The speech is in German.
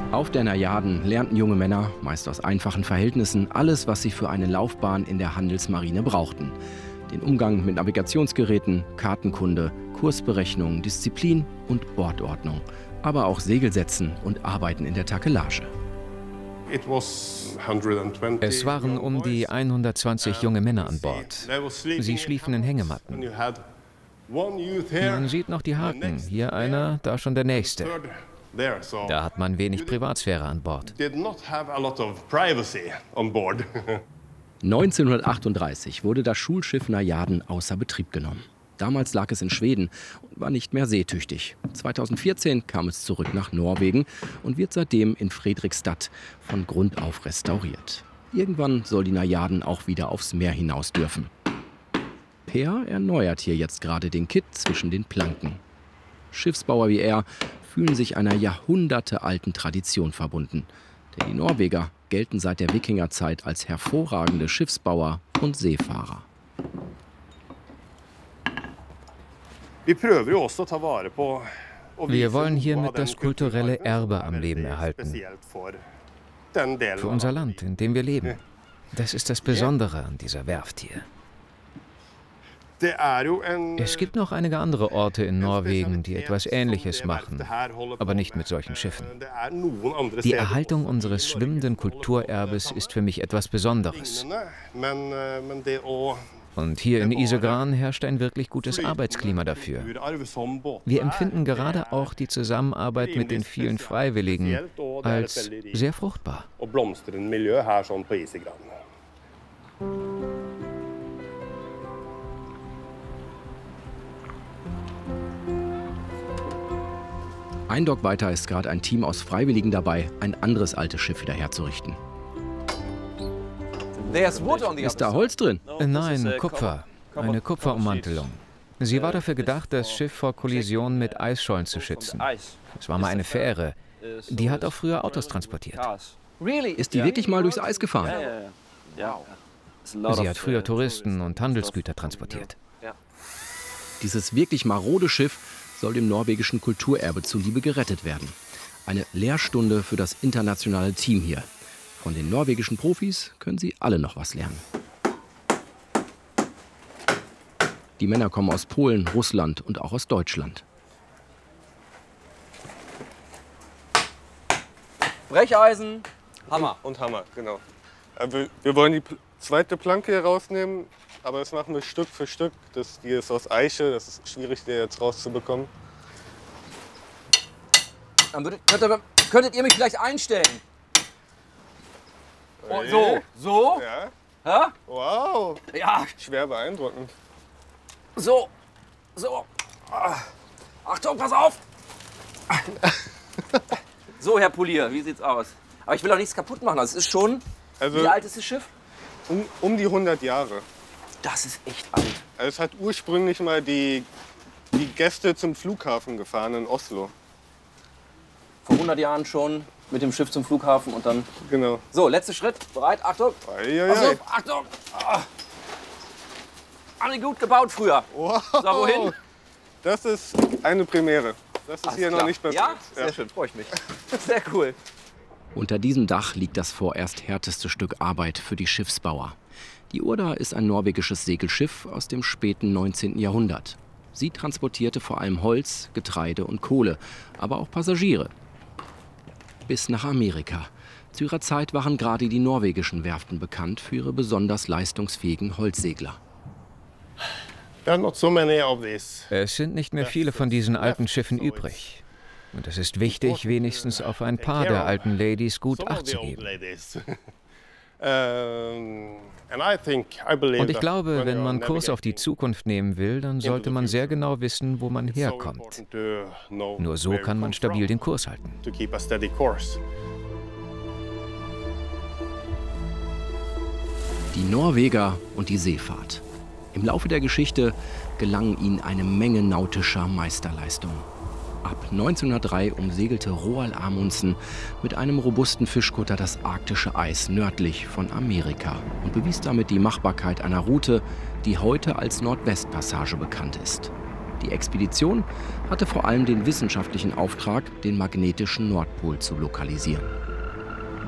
Auf der Najaden lernten junge Männer, meist aus einfachen Verhältnissen, alles, was sie für eine Laufbahn in der Handelsmarine brauchten. Den Umgang mit Navigationsgeräten, Kartenkunde, Kursberechnung, Disziplin und Bordordnung. Aber auch Segelsetzen und Arbeiten in der Takelage. Es waren um die 120 junge Männer an Bord. Sie schliefen in Hängematten. Man sieht noch die Haken. Hier einer, da schon der nächste. Da hat man wenig Privatsphäre an Bord. 1938 wurde das Schulschiff Najaden außer Betrieb genommen. Damals lag es in Schweden und war nicht mehr seetüchtig. 2014 kam es zurück nach Norwegen und wird seitdem in Fredrikstad von Grund auf restauriert. Irgendwann soll die Najaden auch wieder aufs Meer hinaus dürfen. Per erneuert hier jetzt gerade den Kitt zwischen den Planken. Schiffsbauer wie er fühlen sich einer jahrhundertealten Tradition verbunden. Denn die Norweger gelten seit der Wikingerzeit als hervorragende Schiffsbauer und Seefahrer. Wir wollen hiermit das kulturelle Erbe am Leben erhalten. Für unser Land, in dem wir leben. Das ist das Besondere an dieser Werft hier. Es gibt noch einige andere Orte in Norwegen, die etwas Ähnliches machen, aber nicht mit solchen Schiffen. Die Erhaltung unseres schwimmenden Kulturerbes ist für mich etwas Besonderes. Und hier in Isegran herrscht ein wirklich gutes Arbeitsklima dafür. Wir empfinden gerade auch die Zusammenarbeit mit den vielen Freiwilligen als sehr fruchtbar. Ein Dock weiter ist gerade ein Team aus Freiwilligen dabei, ein anderes altes Schiff wieder herzurichten. Ist da Holz drin? Nein, Kupfer. Eine Kupferummantelung. Sie war dafür gedacht, das Schiff vor Kollisionen mit Eisschollen zu schützen. Es war mal eine Fähre. Die hat auch früher Autos transportiert. Ist die wirklich mal durchs Eis gefahren? Sie hat früher Touristen und Handelsgüter transportiert. Dieses wirklich marode Schiff soll dem norwegischen Kulturerbe zuliebe gerettet werden. Eine Lehrstunde für das internationale Team hier. Von den norwegischen Profis können sie alle noch was lernen. Die Männer kommen aus Polen, Russland und auch aus Deutschland. Brecheisen, Hammer. Und Hammer, genau. Wir wollen die zweite Planke hier rausnehmen, aber das machen wir Stück für Stück. Die ist aus Eiche, das ist schwierig, die jetzt rauszubekommen. Dann könntet ihr mich vielleicht einstellen. Oh, so? Ja. Hä? Wow. Ja. Schwer beeindruckend. So. Achtung, pass auf. So, Herr Polier, wie sieht's aus? Aber ich will auch nichts kaputt machen. Das ist schon. Wie alt ist das Schiff? Um die 100 Jahre. Das ist echt alt. Also es hat ursprünglich mal die Gäste zum Flughafen gefahren in Oslo. Vor 100 Jahren schon mit dem Schiff zum Flughafen und dann... Genau. So, letzter Schritt. Bereit? Achtung. Eieiei. Achtung. Alle gut gebaut früher. Wow. So, wohin? Das ist eine Premiere. Das ist hier noch nicht passiert. Ja? Sehr schön, freue ich mich. Sehr cool. Unter diesem Dach liegt das vorerst härteste Stück Arbeit für die Schiffsbauer. Die Urda ist ein norwegisches Segelschiff aus dem späten 19. Jahrhundert. Sie transportierte vor allem Holz, Getreide und Kohle, aber auch Passagiere. Bis nach Amerika. Zu ihrer Zeit waren gerade die norwegischen Werften bekannt für ihre besonders leistungsfähigen Holzsegler. Es sind nicht mehr viele von diesen alten Schiffen übrig. Und es ist wichtig, wenigstens auf ein paar der alten Ladies gut Acht zu geben. Und ich glaube, wenn man Kurs auf die Zukunft nehmen will, dann sollte man sehr genau wissen, wo man herkommt. Nur so kann man stabil den Kurs halten. Die Norweger und die Seefahrt. Im Laufe der Geschichte gelangen ihnen eine Menge nautischer Meisterleistungen. Ab 1903 umsegelte Roald Amundsen mit einem robusten Fischkutter das arktische Eis nördlich von Amerika und bewies damit die Machbarkeit einer Route, die heute als Nordwestpassage bekannt ist. Die Expedition hatte vor allem den wissenschaftlichen Auftrag, den magnetischen Nordpol zu lokalisieren.